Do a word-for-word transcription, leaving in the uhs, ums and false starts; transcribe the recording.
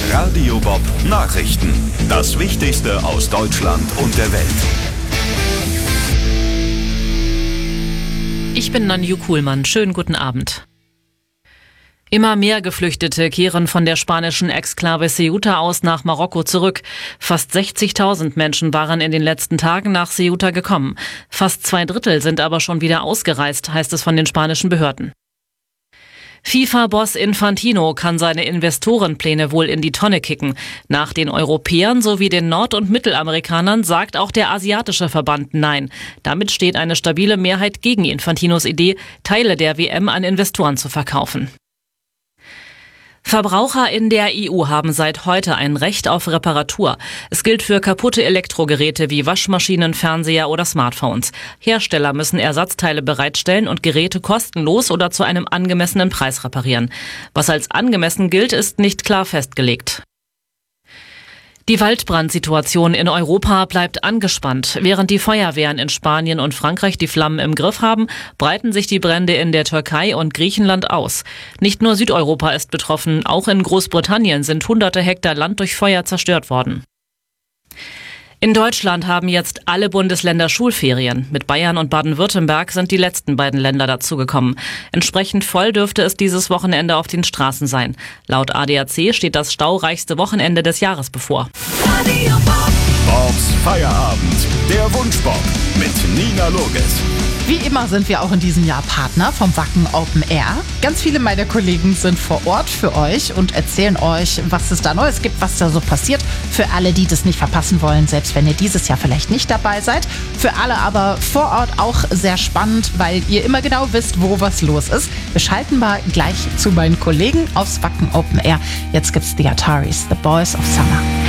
Radio Bob Nachrichten. Das Wichtigste aus Deutschland und der Welt. Ich bin Nanju Kuhlmann. Schönen guten Abend. Immer mehr Geflüchtete kehren von der spanischen Exklave Ceuta aus nach Marokko zurück. Fast sechzigtausend Menschen waren in den letzten Tagen nach Ceuta gekommen. Fast zwei Drittel sind aber schon wieder ausgereist, heißt es von den spanischen Behörden. FIFA-Boss Infantino kann seine Investorenpläne wohl in die Tonne kicken. Nach den Europäern sowie den Nord- und Mittelamerikanern sagt auch der asiatische Verband Nein. Damit steht eine stabile Mehrheit gegen Infantinos Idee, Teile der W M an Investoren zu verkaufen. Verbraucher in der E U haben seit heute ein Recht auf Reparatur. Es gilt für kaputte Elektrogeräte wie Waschmaschinen, Fernseher oder Smartphones. Hersteller müssen Ersatzteile bereitstellen und Geräte kostenlos oder zu einem angemessenen Preis reparieren. Was als angemessen gilt, ist nicht klar festgelegt. Die Waldbrandsituation in Europa bleibt angespannt. Während die Feuerwehren in Spanien und Frankreich die Flammen im Griff haben, breiten sich die Brände in der Türkei und Griechenland aus. Nicht nur Südeuropa ist betroffen, auch in Großbritannien sind hunderte Hektar Land durch Feuer zerstört worden. In Deutschland haben jetzt alle Bundesländer Schulferien. Mit Bayern und Baden-Württemberg sind die letzten beiden Länder dazugekommen. Entsprechend voll dürfte es dieses Wochenende auf den Straßen sein. Laut A D A C steht das staureichste Wochenende des Jahres bevor. Bobs Feierabend, der Wunschbob mit Nina Loges. Wie immer sind wir auch in diesem Jahr Partner vom Wacken Open Air. Ganz viele meiner Kollegen sind vor Ort für euch und erzählen euch, was es da Neues gibt, was da so passiert. Für alle, die das nicht verpassen wollen, selbst wenn ihr dieses Jahr vielleicht nicht dabei seid. Für alle aber vor Ort auch sehr spannend, weil ihr immer genau wisst, wo was los ist. Wir schalten mal gleich zu meinen Kollegen aufs Wacken Open Air. Jetzt gibt's die Ataris, The Boys of Summer.